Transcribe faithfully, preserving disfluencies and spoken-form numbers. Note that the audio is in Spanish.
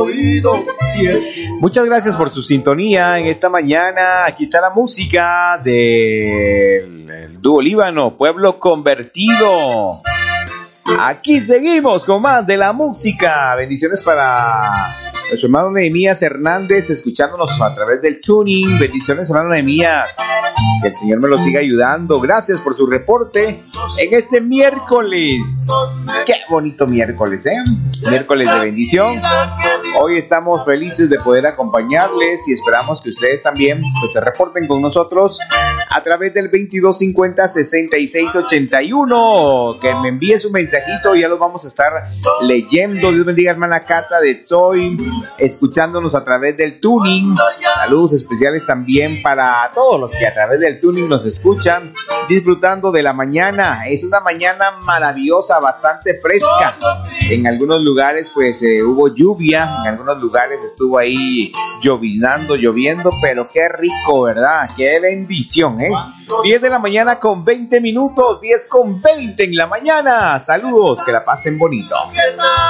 oídos y escucha. Muchas gracias por su sintonía en esta mañana. Aquí está la música del dúo Líbano, Pueblo Convertido. Aquí seguimos con más de la música. Bendiciones para nuestro hermano Nehemías Hernández, escuchándonos a través del tuning. Bendiciones, hermano Nehemías. Que el Señor me lo siga ayudando. Gracias por su reporte en este miércoles. Qué bonito miércoles, ¿eh? Miércoles de bendición. Hoy estamos felices de poder acompañarles y esperamos que ustedes también pues, se reporten con nosotros a través del veintidós cincuenta sesenta y seis ochenta y uno. Que me envíe su mensajito, ya lo vamos a estar leyendo. Dios bendiga, hermana Cata de Troy, escuchándonos a través del tuning. Saludos especiales también para todos los que a través del tuning nos escuchan, disfrutando de la mañana. Es una mañana maravillosa, bastante fresca. En algunos lugares pues eh, hubo lluvia, en algunos lugares estuvo ahí llovinando, lloviendo, pero qué rico, ¿verdad? Qué bendición, ¿eh? diez de la mañana con veinte minutos, diez con veinte en la mañana. Saludos, que la pasen bonito.